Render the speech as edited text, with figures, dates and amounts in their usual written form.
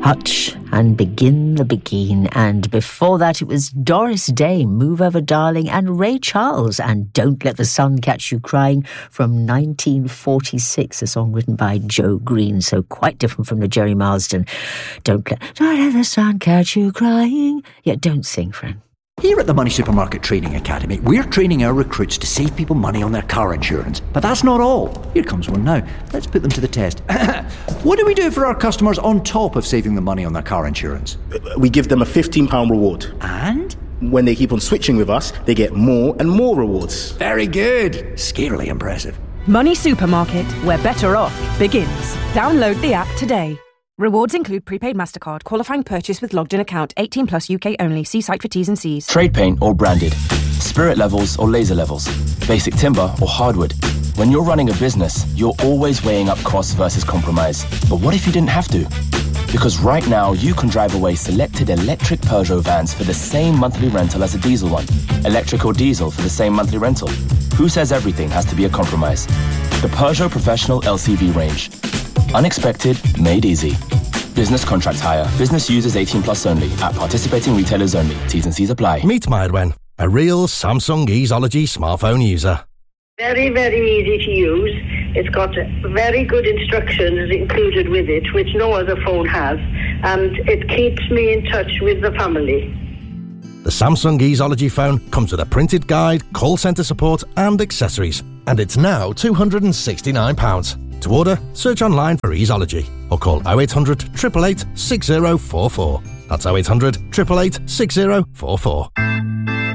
Hutch and Begin the Begin, and before that it was Doris Day, Move Over Darling, and Ray Charles and Don't Let the Sun Catch You Crying from 1946, a song written by Joe Green, so quite different from the Jerry Marsden. Don't let the sun catch you crying. Yeah, don't sing, friend. Here at the Money Supermarket Training Academy, we're training our recruits to save people money on their car insurance. But that's not all. Here comes one now. Let's put them to the test. What do we do for our customers on top of saving them money on their car insurance? We give them a £15 reward. And? When they keep on switching with us, they get more and more rewards. Very good. Scarily impressive. Money Supermarket, where better off begins. Download the app today. Rewards include prepaid MasterCard, qualifying purchase with logged-in account, 18 plus UK only. See site for T's and C's. Trade paint or branded. Spirit levels or laser levels. Basic timber or hardwood. When you're running a business, you're always weighing up costs versus compromise. But what if you didn't have to? Because right now, you can drive away selected electric Peugeot vans for the same monthly rental as a diesel one. Electric or diesel for the same monthly rental. Who says everything has to be a compromise? The Peugeot Professional LCV range. Unexpected, made easy. Business contract hire. Business users 18 plus only. At participating retailers only. T's and C's apply. Meet Mairwen, a real Samsung Easeology smartphone user. Very, very easy to use. It's got very good instructions included with it, which no other phone has. And it keeps me in touch with the family. The Samsung Easeology phone comes with a printed guide, call centre support and accessories. And it's now £269. To order, search online for Easeology or call 0800 888 6044. That's 0800 888 6044.